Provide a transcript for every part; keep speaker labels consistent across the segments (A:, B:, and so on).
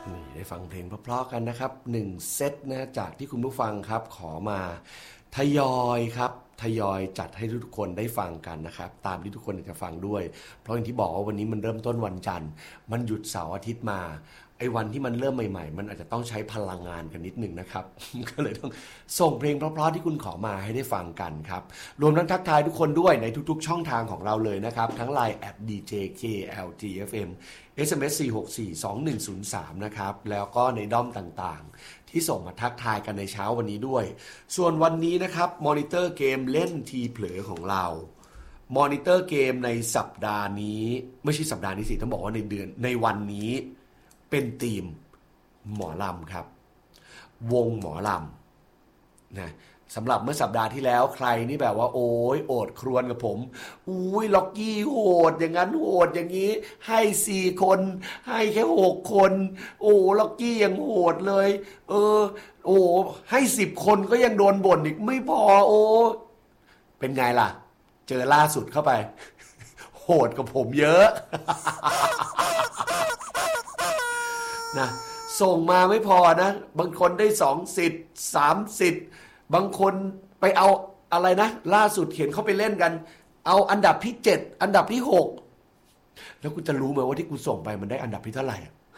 A: นี่ได้ฟังเพลงเพราะๆกันนะครับ1เซตนะจากที่คุณผู้ฟังครับขอมาทยอยครับทยอยจัดให้ทุกคนได้ฟังกันนะครับตามที่ทุกคนจะฟังด้วยเพราะอย่างที่บอกว่าวันนี้มันเริ่มต้นวันจันทร์มันหยุดเสาร์อาทิตย์มาไอ้วันที่มันเริ่มใหม่ๆมันอาจจะต้องใช้พลังงานกันนิดนึงนะครับ ก็เลยต้องส่งเพลงเพราะๆที่คุณขอมาให้ได้ฟังกันครับรวมทั้งทักทายทุกคนด้วยในทุกๆช่องทางของเราเลยนะครับทั้ง LINE @DJKLTFM SMS 4642103นะครับแล้วก็ในด้อมต่างๆที่ส่งมาทักทายกันในเช้าวันนี้ด้วยส่วนวันนี้นะครับมอนิเตอร์เกมเล่นทีเผลอของเรามอนิเตอร์เกมในสัปดาห์นี้ไม่ใช่สัปดาห์นี้สิต้องบอกว่าในวันนี้เป็นธีมหมอลำครับวงหมอลำนะสำหรับเมื่อสัปดาห์ที่แล้วใครนี่แบบว่าโอ้ยโอดครวญกับผมอุ้ยล็อกกี้โหดอย่างนั้นโหดอย่างนี้ให้4คนให้แค่6คนโอ้ล็อกกี้ยังโหดเลยโอ้ให้10คนก็ยังโดนบ่นอีกไม่พอโอ้เป็นไงล่ะเจอล่าสุดเข้าไปโหดกับผมเยอะ นะส่งมาไม่พอนะบางคนได้2สิทธิ์3สิทธิ์บางคนไปเอาอะไรนะล่าสุดเห็นเขาไปเล่นกันเอาอันดับที่7อันดับที่6แล้วกูจะรู้ไหมว่าที่กูส่งไปมันได้อันดับที่เท่าไหร่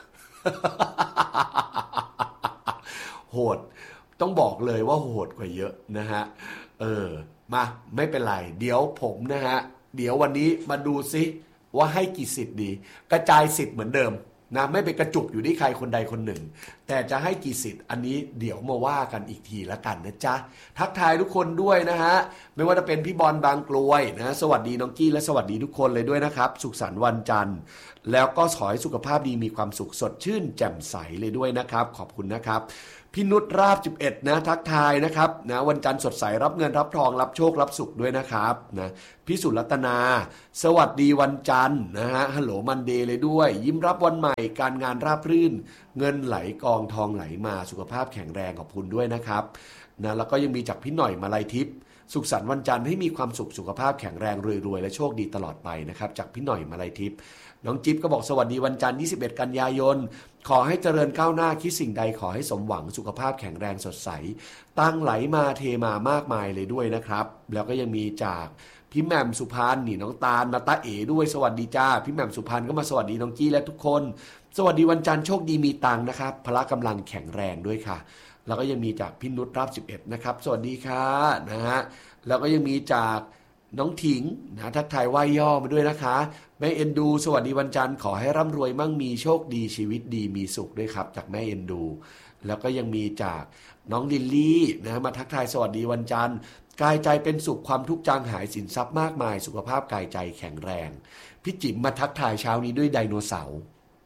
A: โหดต้องบอกเลยว่าโหดกว่าเยอะนะฮะมาไม่เป็นไรเดี๋ยวผมนะฮะเดี๋ยววันนี้มาดูซิว่าให้กี่สิทธิ์ดีกระจายสิทธิ์เหมือนเดิมนะไม่ไปกระจุกอยู่ที่ใครคนใดคนหนึ่งแต่จะให้กี่สิทธิ์อันนี้เดี๋ยวมาว่ากันอีกทีละกันนะจ๊ะทักทายทุกคนด้วยนะฮะไม่ว่าจะเป็นพี่บอลบางกลวยนะสวัสดีน้องกี้และสวัสดีทุกคนเลยด้วยนะครับสุขสันต์วันจันทร์แล้วก็ขอให้สุขภาพดีมีความสุขสดชื่นแจ่มใสเลยด้วยนะครับขอบคุณนะครับพี่นุชราบ11นะทักทายนะครับนะวันจันทร์สดใสรับเงินรับทองรับโชครับสุขด้วยนะครับนะพี่สุรัตนาสวัสดีวันจันทร์นะฮะฮัลโหลมันเดย์เลยด้วยยิ้มรับวันใหม่การงานราบรื่นเงินไหลกองทองไหลมาสุขภาพแข็งแรงขอบคุณด้วยนะครับนะแล้วก็ยังมีจากพี่หน่อยมาลัยทิพย์สุขสันต์วันจันทร์ให้มีความสุขสุขภาพแข็งแรงรวยๆและโชคดีตลอดไปนะครับจากพี่หน่อยมาลัยทิพย์น้องจิ๊บก็บอกสวัสดีวันจันทร์21กันยายนขอให้เจริญก้าวหน้าคิดสิ่งใดขอให้สมหวังสุขภาพแข็งแรงสดใสตั้งไหลมาเทมามากมายเลยด้วยนะครับแล้วก็ยังมีจากพี่แหม่มสุพรรณนี่น้องตาลมาตาเอ๋ด้วยสวัสดีจ้าพี่แหม่มสุพรรณก็มาสวัสดีน้องจี้และทุกคนสวัสดีวันจันทร์โชคดีมีตังค์นะครับพละกำลังแข็งแรงด้วยค่ะแล้วก็ยังมีจากพี่นุชราบ11นะครับสวัสดีค่ะนะฮะแล้วก็ยังมีจากน้องถิงนะทักทายไหว้ย่อมาด้วยนะคะแม่เอ็นดูสวัสดีวันจันทร์ขอให้ร่ำรวยมั่งมีโชคดีชีวิตดีมีสุขด้วยครับจากแม่เอ็นดูแล้วก็ยังมีจากน้องลิลลี่นะมาทักทายสวัสดีวันจันทร์กายใจเป็นสุขความทุกข์จางหายสินทรัพย์มากมายสุขภาพกายใจแข็งแรงพี่จิ๋มมาทักทายเช้านี้ด้วยไดโนเสาร์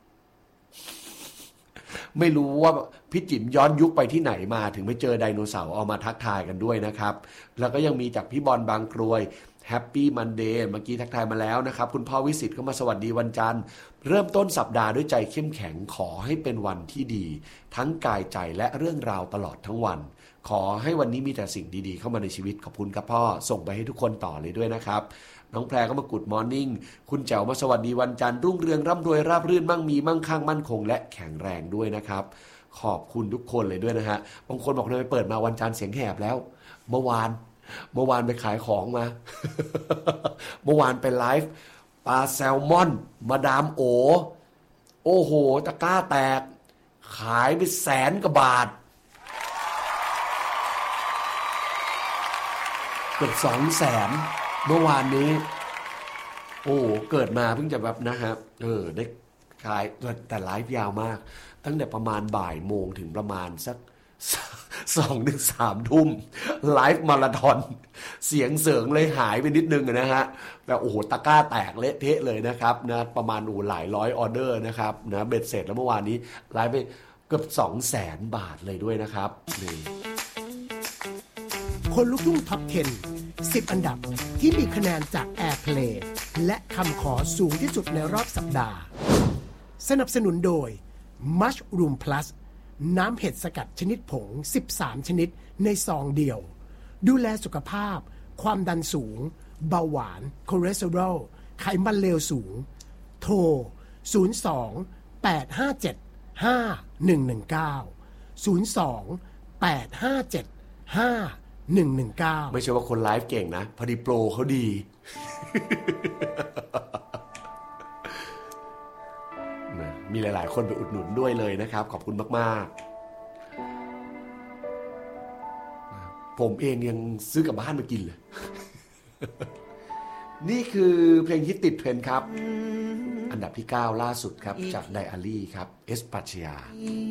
A: ไม่รู้ว่าพี่จิ๋มย้อนยุคไปที่ไหนมาถึงไปเจอไดโนเสาร์เอามาทักทายกันด้วยนะครับแล้วก็ยังมีจากพี่บอลบางกรวยแฮปปี้มันเดย์เมื่อกี้ทักทายมาแล้วนะครับคุณพ่อวิสิตก็มาสวัสดีวันจันทร์เริ่มต้นสัปดาห์ด้วยใจเข้มแข็งขอให้เป็นวันที่ดีทั้งกายใจและเรื่องราวตลอดทั้งวันขอให้วันนี้มีแต่สิ่งดีๆเข้ามาในชีวิตขอบคุณครับพ่อส่งไปให้ทุกคนต่อเลยด้วยนะครับน้องแพรก็มากุดมอร์นิ่งคุณแจ๋วมาสวัสดีวันจันทร์รุ่งเรืองร่ำรวยราบรื่นมั่งมีมั่งคั่งมั่นคงและแข็งแรงด้วยนะครับขอบคุณทุกคนเลยด้วยนะฮะบางคนบอกเลยเปิดมาวันจันทร์เสียงแหบแล้วเมื่อวานไปขายของมา เมื่อวานไปไลฟ์ปลาแซลมอนมาดามโอ้โหตะกร้าแตกขายไป100,000 กว่าบาทเกือบ200,000เมื่อวานนี้โอ้เกิดมาเพิ่งจะแบบนะฮะได้ขายแต่ไลฟ์ยาวมากตั้งแต่ประมาณบ่ายโมงถึงประมาณสัก2-3 ทุ่มไลฟ์มาราธอนเสียงเสริงเลยหายไปนิดนึงนะฮะแต่โอ้โหตะกร้าแตกเละเทะเลยนะครับนะประมาณหลายร้อยออเดอร์นะครับนะเบ็ดเสร็จแล้วเมื่อวานนี้ไลฟ์ไปเกือบ200,000 บาทเลยด้วยนะครับนี่
B: คนลุกทุ่งท็อป 10 อันดับที่มีคะแนนจาก Airplay และคำขอสูงที่สุดในรอบสัปดาห์สนับสนุนโดย Mushroom Plus น้ำเห็ดสกัดชนิดผง13ชนิดในซองเดียวดูแลสุขภาพความดันสูงเบาหวานคอเลสเตอรอลไขมันเลวสูงโทร02 857 02-857-5119
A: ไม่ใช่ว่าคนไลฟ์เก่งนะพอดีโปรเขาดี มีหลายๆคนไปอุดหนุนด้วยเลยนะครับขอบคุณมากๆผมเองยังซื้อกลับบ้านมากินเลย นี่คือเพลงฮิตติดเทรนด์ครับอันดับที่9ล่าสุดครับจากไดอารี่ครับเอสปัชยา